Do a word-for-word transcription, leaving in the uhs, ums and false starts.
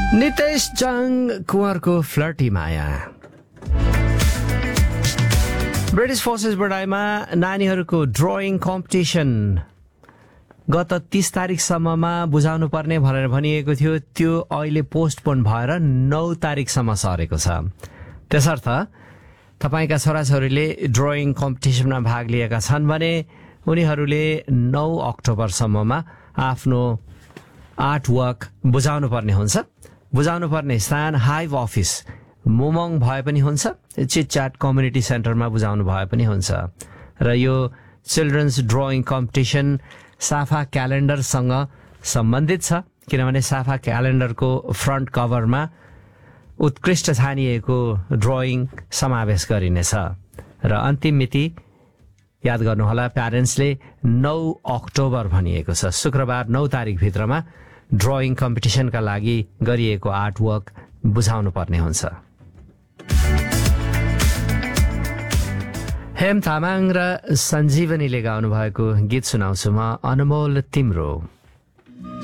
नितेश जंग कुंवरको फ्लर्टी माया। British forces बडाईमा नानीहरूको drawing competition गत तीस तारिकसम्ममा बुझाउनु पर्ने भनेर भनिएको थियो। त्यो अहिले पोस्टपोन भएर नौ तारिकसम्म सरेको छ। त्यसर्थ तपाईका छोराछोरीले ड्रइङ कम्पिटिसनमा भाग लिएका छन् भने उनीहरूले नौ अक्टोबरसम्ममा आफ्नो आर्ट वर्क बुझाउनु पर्ने हुन्छ। बुझाउनु पर्ने स्थान हाइभ अफिस मुमङ भए पनि हुन्छ, चिटचाट कम्युनिटी सेन्टरमा बुझाउनु भए पनि हुन्छ। र यो चिल्ड्रन्स ड्रइङ कम्पिटिसन साफा क्यालेन्डरसँग सम्बन्धित छ, किनभने साफा क्यालेन्डरको फ्रन्ट कभरमा उत्कृष्ट छानिएको ड्रइङ समावेश गरिनेछ। र अन्तिम मिति याद गर्नुहोला, प्यारेन्ट्सले नौ अक्टोबर भनिएको छ, शुक्रबार नौ तारिकभित्रमा ड्रइङ कम्पिटिसनका लागि गरिएको आर्ट वर्क बुझाउनु पर्ने हुन्छ। हेम तामाङ र सञ्जीवनीले गाउनु भएको गीत सुनाउँछु म, अनमोल तिम्रो।